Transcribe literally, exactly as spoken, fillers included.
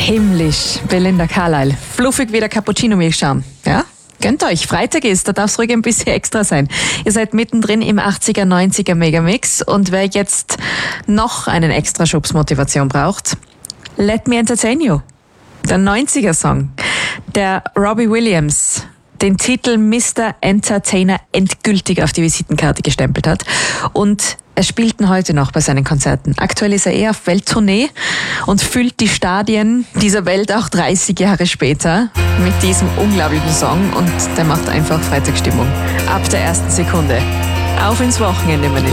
Himmlisch, Belinda Carlisle. Fluffig wie der Cappuccino-Milchschaum. Ja? Gönnt euch, Freitag ist, da darf es ruhig ein bisschen extra sein. Ihr seid mittendrin im achtziger, neunziger Megamix und wer jetzt noch einen extra Schubs Motivation braucht, Let Me Entertain You. Der neunziger Song, der Robbie Williams den Titel Mister Entertainer endgültig auf die Visitenkarte gestempelt hat. Und er spielt ihn heute noch bei seinen Konzerten. Aktuell ist er eher auf Welttournee und füllt die Stadien dieser Welt auch dreißig Jahre später mit diesem unglaublichen Song. Und der macht einfach Freitagsstimmung. Ab der ersten Sekunde. Auf ins Wochenende, meine Lieben.